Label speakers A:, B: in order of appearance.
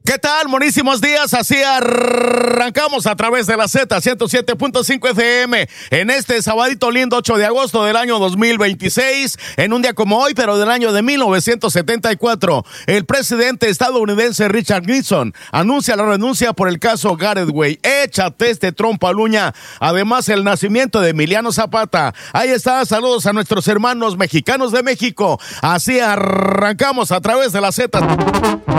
A: ¿Qué tal? Buenísimos días, así arrancamos a través de la Z 107.5 FM en este sabadito lindo 8 de agosto del año 2026, en un día como hoy, pero del año de 1974. El presidente estadounidense Richard Nixon anuncia la renuncia por el caso Gareth Way. Échate este trompo al uña. Además, el nacimiento de Emiliano Zapata. Ahí está, saludos a nuestros hermanos mexicanos de México. Así arrancamos a través de la Z.